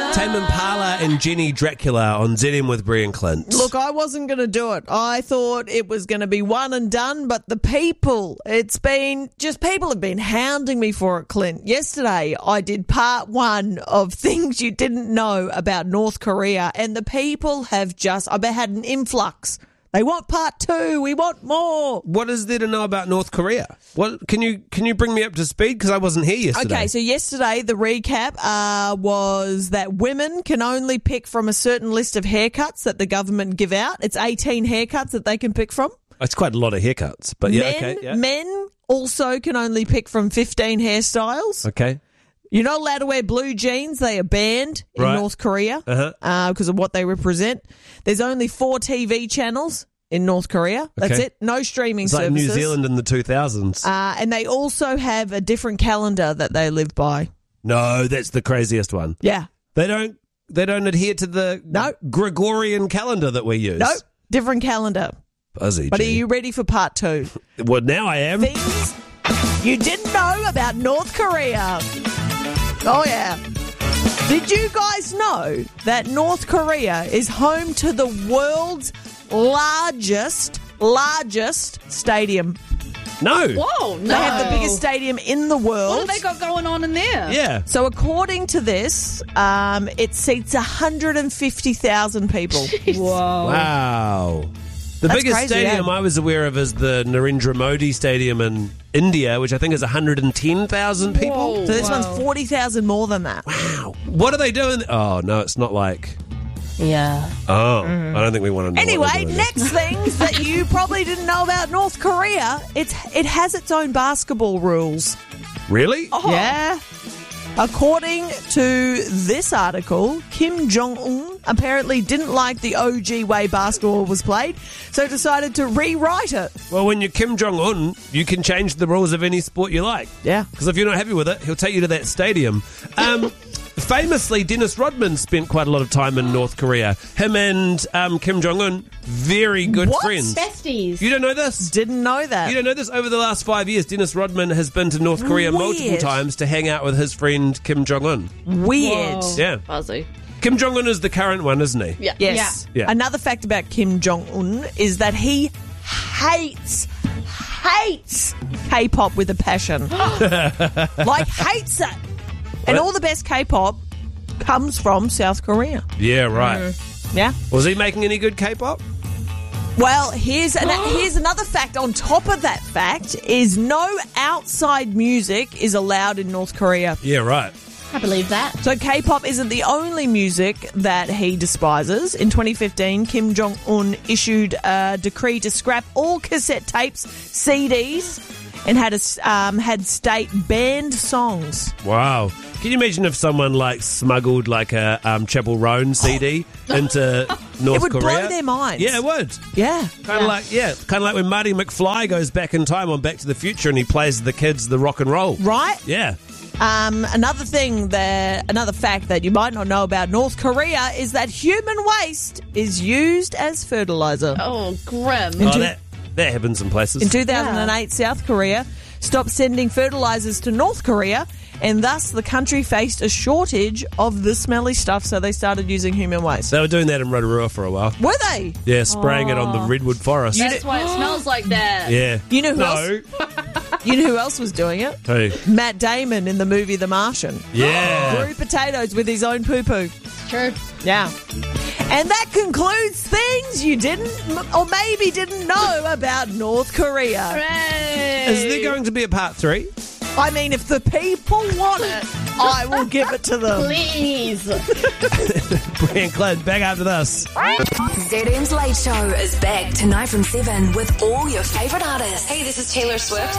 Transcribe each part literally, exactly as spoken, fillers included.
Tame Impala and Jenny Dracula on Z M with Brie and Clint. Look, I wasn't going to do it. I thought it was going to be one and done, but the people, it's been, just people have been hounding me for it, Clint. Yesterday, I did part one of things you didn't know about North Korea, and the people have just, I've had an influx. They want part two. We want more. What is there to know about North Korea? What can you can you bring me up to speed? Because I wasn't here yesterday. Okay, so yesterday the recap uh, was that women can only pick from a certain list of haircuts that the government give out. It's eighteen haircuts that they can pick from. It's quite a lot of haircuts, but yeah, men, okay. Yeah. Men also can only pick from fifteen hairstyles. Okay. You're not allowed to wear blue jeans. They are banned in Right. North Korea Uh-huh. uh, because of what they represent. There's only four T V channels in North Korea. That's Okay. it. No streaming It's like services. New Zealand in the two thousands. Uh, and they also have a different calendar that they live by. No, that's the craziest one. Yeah. They don't they don't adhere to the No. Gregorian calendar that we use. No, different calendar. Buzzy. But are gee. you ready for part two? Well, now I am. Things you didn't know about North Korea. Oh, yeah. Did you guys know that North Korea is home to the world's largest, largest stadium? No. Whoa, no. They have the biggest stadium in the world. What have they got going on in there? Yeah. So according to this, um, it seats one hundred fifty thousand people. Whoa. Wow. The That's biggest crazy, stadium yeah. I was aware of is the Narendra Modi Stadium in India, which I think is one hundred ten thousand people. Whoa. So this Wow. one's forty thousand more than that. Wow. What are they doing? Oh, no, it's not like... Yeah. Oh, I don't think we want to know what Anyway, they're doing. next things that you probably didn't know about North Korea, it's it has its own basketball rules. Really? Oh. Yeah. According to this article, Kim Jong-un apparently didn't like the O G way basketball was played, so decided to rewrite it. Well, when you're Kim Jong-un, you can change the rules of any sport you like. Yeah. Because if you're not happy with it, he'll take you to that stadium. Um, famously, Dennis Rodman spent quite a lot of time in North Korea. Him and um, Kim Jong-un, very good What? friends. Besties. You don't know this? Didn't know that. You don't know this? Over the last five years, Dennis Rodman has been to North Korea Weird. multiple times to hang out with his friend Kim Jong-un. Weird. Whoa. Yeah. Fuzzy. Kim Jong-un is the current one, isn't he? Yeah. Yes. Yeah. Yeah. Another fact about Kim Jong-un is that he hates, hates K-pop with a passion. Like, hates it. And What? all the best K-pop comes from South Korea. Yeah, right. Yeah. Was he making any good K-pop? Well, here's an, here's another fact on top of that fact is no outside music is allowed in North Korea. Yeah, right. I believe that. So K-pop isn't the only music that he despises. In twenty fifteen, Kim Jong-un issued a decree to scrap all cassette tapes, C Ds, and had a, um, had state banned songs. Wow. Can you imagine if someone like smuggled like a um, Chapel Roan C D into North It would Korea? blow their minds. Yeah, it would. Yeah. Kind of like yeah, kind of like when Marty McFly goes back in time on Back to the Future and he plays the kids the rock and roll. Right? Yeah. Um, another thing that, another fact that you might not know about North Korea is that human waste is used as fertilizer. Oh, grim. Oh, that that happens in places. In two thousand eight, South Korea stopped sending fertilizers to North Korea, and thus the country faced a shortage of the smelly stuff, so they started using human waste. They were doing that in Rotorua for a while. Were they? Yeah, spraying it on the redwood forest. That's why it smells like that. Yeah. You know who no. else? You know who else was doing it? Who? Matt Damon in the movie The Martian. Yeah. Grew potatoes with his own poo-poo. True. Yeah. And that concludes things you didn't or maybe didn't know about North Korea. Hooray. Is there going to be a part three? I mean, if the people want it, I will give it to them. Please. Brian Clint, back after this. Z M's Late Show is back tonight from seven with all your favourite artists. Hey, this is Taylor Swift.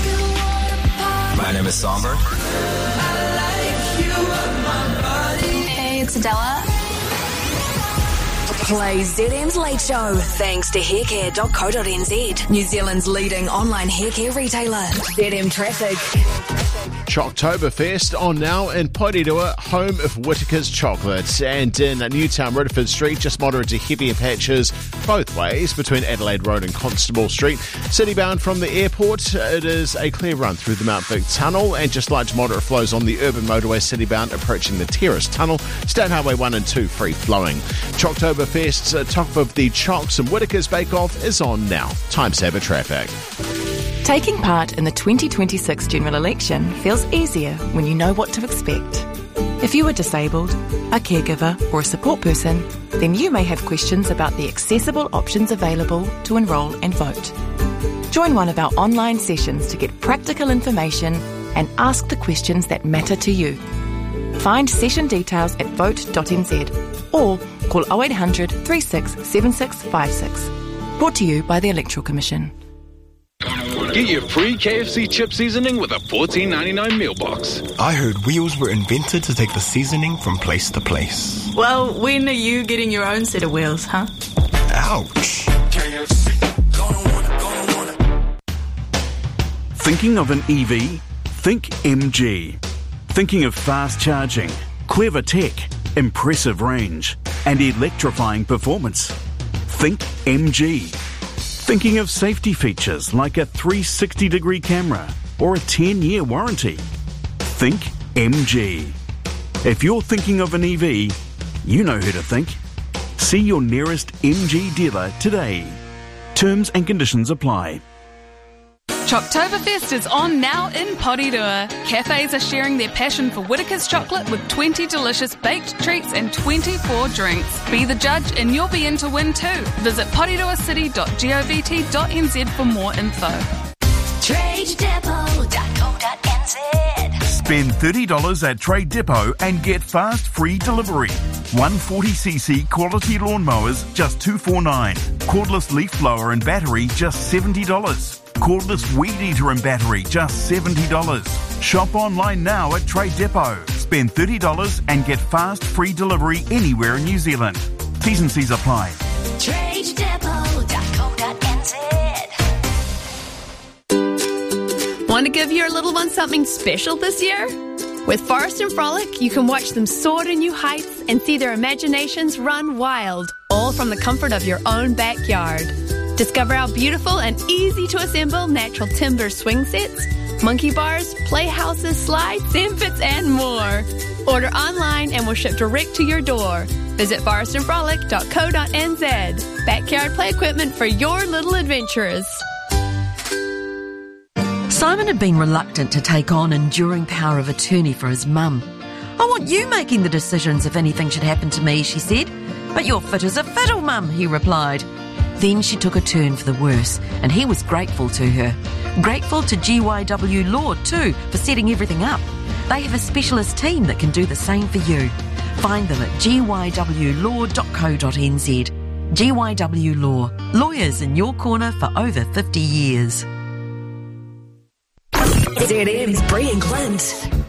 My name is Somber. Hey, it's Adele. Play Z M's Late Show thanks to haircare dot co dot n z, New Zealand's leading online haircare retailer. Z M Traffic. Chocktoberfest on now in Porirua, home of Whittaker's Chocolate. And in Newtown, Ridderford Street, just moderate to heavier patches both ways between Adelaide Road and Constable Street. City bound from the airport, it is a clear run through the Mount Vic Tunnel, and just light to moderate flows on the urban motorway city bound approaching the Terrace Tunnel. State Highway one and two free flowing. Chocktoberfest's uh, top of the Chocks and Whittaker's Bake Off is on now. Time saver traffic. Taking part in the twenty twenty-six general election feels easier when you know what to expect. If you are disabled, a caregiver or a support person, then you may have questions about the accessible options available to enrol and vote. Join one of our online sessions to get practical information and ask the questions that matter to you. Find session details at vote dot n z or call oh eight hundred, thirty-six, seventy-six fifty-six. Brought to you by the Electoral Commission. Get your free K F C chip seasoning with a fourteen ninety-nine meal box. I heard wheels were invented to take the seasoning from place to place. Well, when are you getting your own set of wheels, huh? Ouch. Thinking of an E V? Think M G. Thinking of fast charging, clever tech, impressive range, and electrifying performance? Think M G. Thinking of safety features like a three sixty degree camera or a ten year warranty? Think M G. If you're thinking of an E V, you know who to think. See your nearest M G dealer today. Terms and conditions apply. Chocktoberfest is on now in Porirua. Cafes are sharing their passion for Whittaker's Chocolate with twenty delicious baked treats and twenty-four drinks. Be the judge and you'll be in to win too. Visit porirua city dot govt dot n z for more info. trade depot dot co dot n z. Spend thirty dollars at Trade Depot and get fast free delivery. one forty c c quality lawnmowers just two forty-nine. Cordless leaf blower and battery just seventy dollars. Cordless weed eater and battery just seventy dollars. Shop online now at Trade Depot. Spend thirty dollars and get fast free delivery anywhere in New Zealand. T's and C's apply. trade depot dot co dot n z. Want to give your little one something special this year? With Forest and Frolic, you can watch them soar to new heights and see their imaginations run wild, all from the comfort of your own backyard. Discover our beautiful and easy-to-assemble natural timber swing sets, monkey bars, playhouses, slides, sand pits, and more. Order online and we'll ship direct to your door. Visit forest and frolic dot co dot n z. Backyard play equipment for your little adventurers. Simon had been reluctant to take on enduring power of attorney for his mum. "I want you making the decisions if anything should happen to me," she said. "But you're fit as a fiddle, Mum," he replied. Then she took a turn for the worse, and he was grateful to her. Grateful to G Y W Law too for setting everything up. They have a specialist team that can do the same for you. Find them at g y w law dot co dot n z. G Y W Law. Lawyers in your corner for over fifty years. Z M's Bree and Clint.